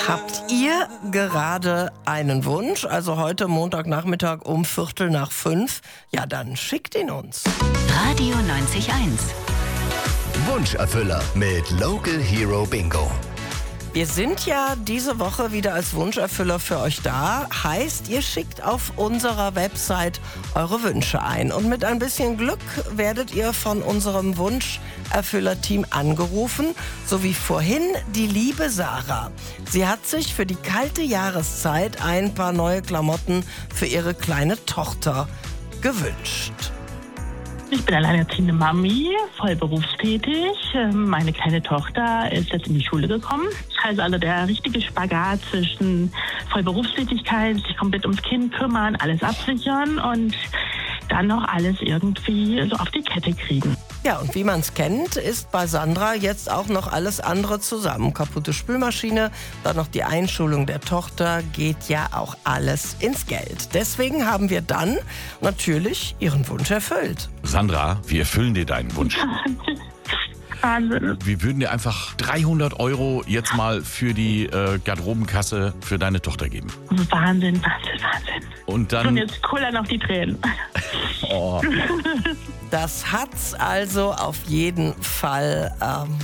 Habt ihr gerade einen Wunsch? Also heute Montagnachmittag um 4:45? Ja, dann schickt ihn uns. Radio 90.1. Wunscherfüller mit Local Hero Bingo. Wir sind ja diese Woche wieder als Wunscherfüller für euch da. Heißt, ihr schickt auf unserer Website eure Wünsche ein. Und mit ein bisschen Glück werdet ihr von unserem Wunscherfüller-Team angerufen. So wie vorhin die liebe Sarah. Sie hat sich für die kalte Jahreszeit ein paar neue Klamotten für ihre kleine Tochter gewünscht. Ich bin alleinerziehende Mami, voll berufstätig. Meine kleine Tochter ist jetzt in die Schule gekommen. Also der richtige Spagat zwischen voll Berufstätigkeit, sich komplett ums Kind kümmern, alles absichern und dann noch alles irgendwie so auf die Kette kriegen. Ja, und wie man es kennt, ist bei Sandra jetzt auch noch alles andere zusammen. Kaputte Spülmaschine, dann noch die Einschulung der Tochter, geht ja auch alles ins Geld. Deswegen haben wir dann natürlich ihren Wunsch erfüllt. Sandra, wir erfüllen dir deinen Wunsch. Wahnsinn. Wir würden dir einfach 300 € jetzt mal für die Garderobenkasse für deine Tochter geben. Wahnsinn. Und Und dann... jetzt kullern noch die Tränen. Oh, Das hat's also auf jeden Fall,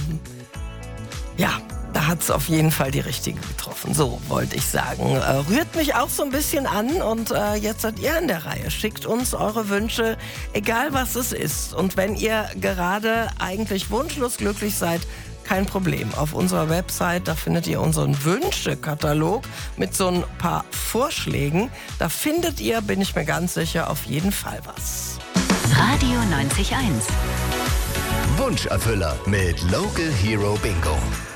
da hat's auf jeden Fall die richtige getroffen. So wollte ich sagen. Rührt mich auch so ein bisschen an und jetzt seid ihr an der Reihe. Schickt uns eure Wünsche, egal was es ist. Und wenn ihr gerade eigentlich wunschlos glücklich seid, kein Problem. Auf unserer Website, da findet ihr unseren Wünschekatalog mit so ein paar Vorschlägen. Da findet ihr, bin ich mir ganz sicher, auf jeden Fall was. Radio 90.1. Wunscherfüller mit Local Hero Bingo.